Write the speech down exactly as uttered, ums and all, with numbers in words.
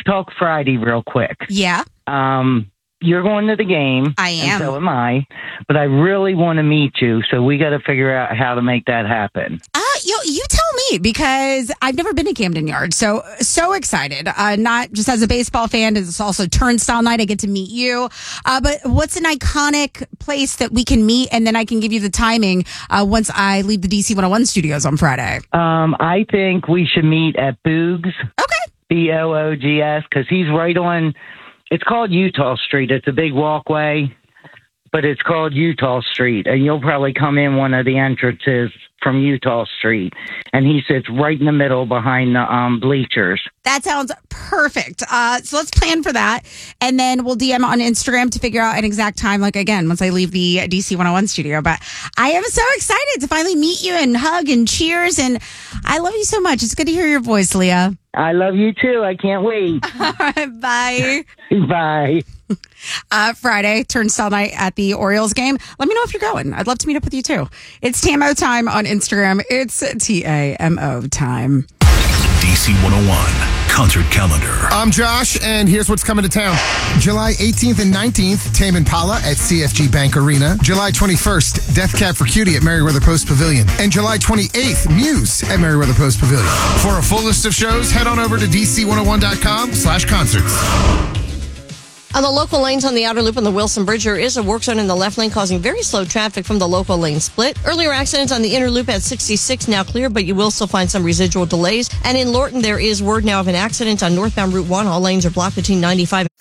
talk Friday real quick. Yeah. Um, you're going to the game. I am. And so am I. But I really want to meet you, so we got to figure out how to make that happen. Uh, you, you tell me, because I've never been to Camden Yards. So, so excited. Uh, not just as a baseball fan, it's also Turnstile Night. I get to meet you. Uh, but what's an iconic place that we can meet? And then I can give you the timing uh, once I leave the D C one oh one studios on Friday. Um, I think we should meet at Boogs. Okay. B O O G S, because he's right on, it's called Utah Street. It's a big walkway, but it's called Utah Street. And you'll probably come in one of the entrances from Utah Street. And he sits right in the middle behind the um, bleachers. That sounds perfect. Uh, so let's plan for that. And then we'll D M on Instagram to figure out an exact time, like, again, once I leave the D C one oh one studio. But I am so excited to finally meet you and hug and cheers. And I love you so much. It's good to hear your voice, Leah. I love you too. I can't wait. All right, bye. Bye. Uh, Friday, Turnstile Night at the Orioles game. Let me know if you're going. I'd love to meet up with you too. It's T M O time on Instagram. It's T A M O time. D C one oh one concert calendar. I'm Josh, and here's what's coming to town. July eighteenth and nineteenth, Tame Impala at C F G Bank Arena. July twenty-first, Death Cab for Cutie at Merriweather Post Pavilion. And July twenty-eighth, Muse at Merriweather Post Pavilion. For a full list of shows, head on over to D C one oh one dot com slash concerts. On the local lanes on the outer loop on the Wilson Bridge, there is a work zone in the left lane causing very slow traffic from the local lane split. Earlier accidents on the inner loop at sixty-six now clear, but you will still find some residual delays. And in Lorton, there is word now of an accident on northbound Route one. All lanes are blocked between ninety-five